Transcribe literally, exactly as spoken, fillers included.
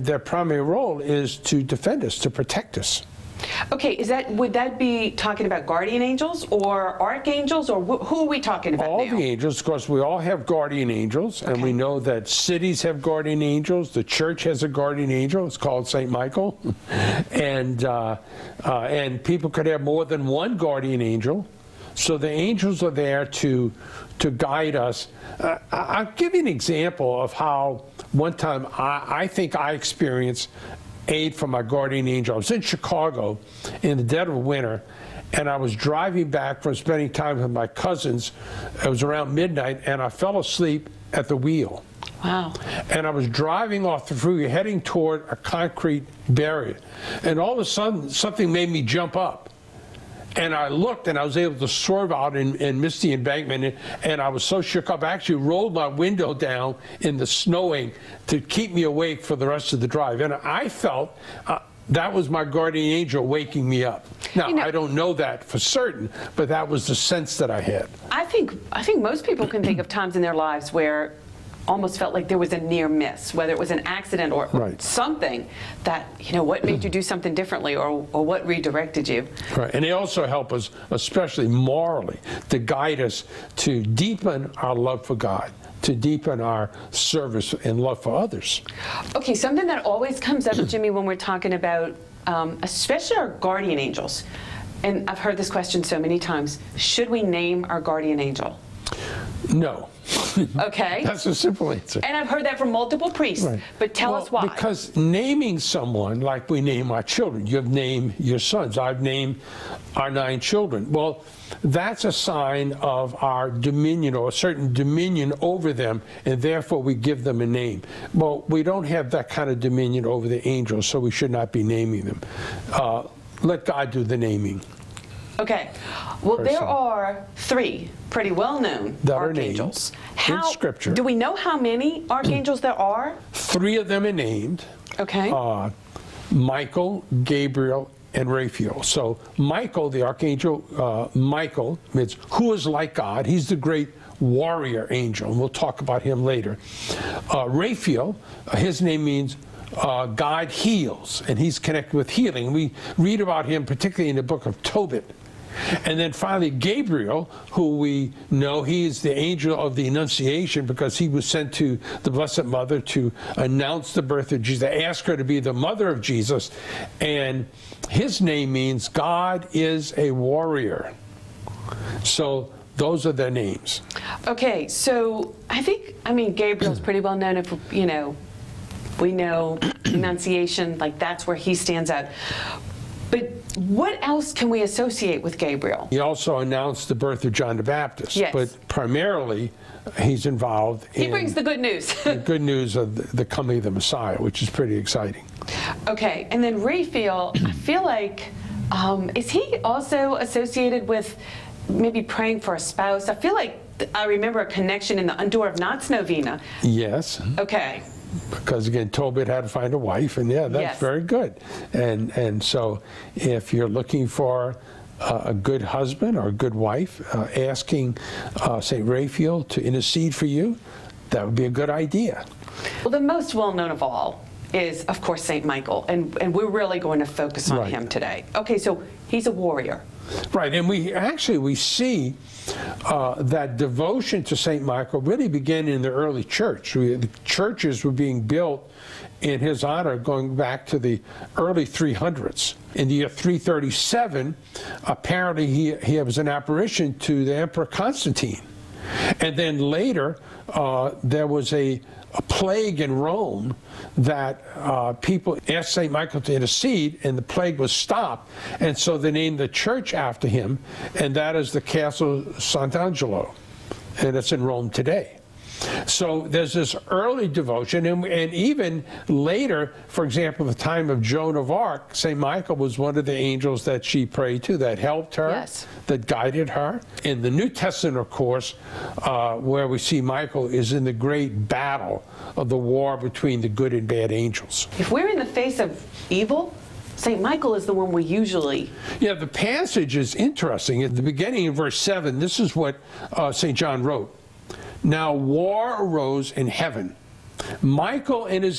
and their primary role is to defend us, to protect us. Okay, is that would that be talking about guardian angels or archangels, or wh who are we talking about all now? The angels, of course. We all have guardian angels, Okay. and we know that cities have guardian angels. The church has a guardian angel. It's called Saint Michael, and uh, uh, and people could have more than one guardian angel. So the angels are there to to guide us. Uh, I'll give you an example of how one time I, I think I experienced aid from my guardian angel. I was in Chicago in the dead of winter, and I was driving back from spending time with my cousins. It was around midnight, and I fell asleep at the wheel. Wow. And I was driving off the freeway heading toward a concrete barrier, and all of a sudden something made me jump up. And I looked, and I was able to swerve out and, and miss the embankment, and, and I was so shook up. I actually rolled my window down in the snowing to keep me awake for the rest of the drive. And I felt uh, that was my guardian angel waking me up. Now, you know, I don't know that for certain, but that was the sense that I had. I think, I think most people can think of times in their lives where almost felt like there was a near miss, whether it was an accident or right. something that, you know, what made you do something differently, or, or what redirected you. Right, and they also help us, especially morally, to guide us to deepen our love for God, to deepen our service and love for others. Okay, something that always comes up, Jimmy, when we're talking about, um, especially our guardian angels, and I've heard this question so many times, should we name our guardian angel? No. Okay. That's a simple answer. And I've heard that from multiple priests, right. but tell well, us why. Because naming someone, like we name our children, you have named your sons, I've named our nine children. Well, that's a sign of our dominion, or a certain dominion over them, and therefore we give them a name. Well, we don't have that kind of dominion over the angels, so we should not be naming them. Uh, let God do the naming. Okay. Well, Person. there are three pretty well-known archangels. How, in Scripture. Do we know how many archangels there are? Three of them are named. Okay. Uh, Michael, Gabriel, and Raphael. So Michael, the archangel, uh, Michael, means who is like God. He's the great warrior angel, and we'll talk about him later. Uh, Raphael, uh, his name means Uh, God heals, and he's connected with healing. We read about him particularly in the book of Tobit. And then finally Gabriel, who we know he is the angel of the Annunciation, because he was sent to the Blessed Mother to announce the birth of Jesus, ask her to be the mother of Jesus, and his name means God is a warrior. So those are their names. Okay, so I think, I mean, Gabriel's pretty well known, if, you know, we know Annunciation, like that's where he stands out. But what else can we associate with Gabriel? He also announced the birth of John the Baptist. Yes. But primarily, he's involved in... He brings the good news. the good news of the, the coming of the Messiah, which is pretty exciting. Okay, and then Raphael, I feel like, um, is he also associated with maybe praying for a spouse? I feel like I remember a connection in the Undoer of Knots novena. Yes. Okay. Because again, Tobit had to find a wife, and yeah, that's yes. very good. And and so, if you're looking for uh, a good husband or a good wife, uh, asking uh, Saint Raphael to intercede for you, that would be a good idea. Well, the most well-known of all is, of course, Saint Michael, and and we're really going to focus on right. him today. Okay, so he's a warrior. Right, and we actually we see uh, that devotion to Saint Michael really began in the early church. We, the churches were being built in his honor going back to the early three hundreds. In the year three thirty-seven, apparently he, he was an apparition to the Emperor Constantine. And then later, uh, there was a a plague in Rome that uh, people asked Saint Michael to intercede, and the plague was stopped, and so they named the church after him, and that is the Castle Sant'Angelo, and it's in Rome today. So there's this early devotion, and, and even later, for example, the time of Joan of Arc, Saint Michael was one of the angels that she prayed to, that helped her, yes. that guided her. In the New Testament, of course, uh, where we see Michael is in the great battle of the war between the good and bad angels. If we're in the face of evil, Saint Michael is the one we usually... Yeah, the passage is interesting. At the beginning of verse seven, this is what uh, Saint John wrote. Now war arose in heaven. Michael and his